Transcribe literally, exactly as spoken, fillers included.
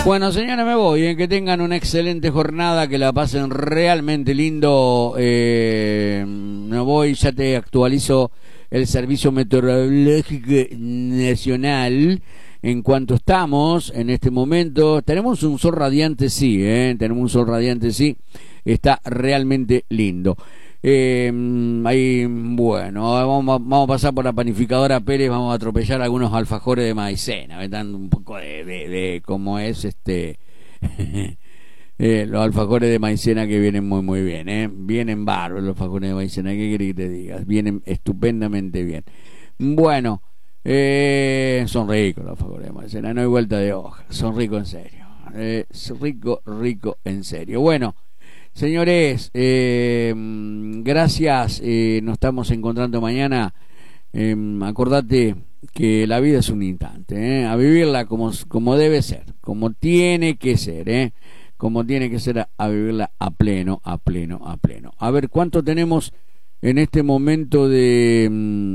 Bueno, señores, me voy. ¿eh? Que tengan una excelente jornada, que la pasen realmente lindo. Eh, me voy, ya te actualizo el Servicio Meteorológico Nacional. En cuanto estamos en este momento, tenemos un sol radiante, sí, ¿eh? tenemos un sol radiante, sí, está realmente lindo. Eh, ahí, bueno, vamos, vamos a pasar por la panificadora Pérez, vamos a atropellar algunos alfajores de maicena, dan un poco de, de, de cómo es este eh, los alfajores de maicena, que vienen muy muy bien, eh, vienen bárbaros los alfajores de maicena, ¿qué querés que te digas? Vienen estupendamente bien. Bueno, eh, son ricos los alfajores de maicena, no hay vuelta de hoja, son ricos en serio, eh, rico, rico en serio. Bueno, señores, eh, gracias, eh, nos estamos encontrando mañana. Eh, acordate que la vida es un instante, eh, a vivirla como, como debe ser, como tiene que ser, eh, como tiene que ser, a, a vivirla a pleno, a pleno, a pleno. A ver, ¿cuánto tenemos en este momento de...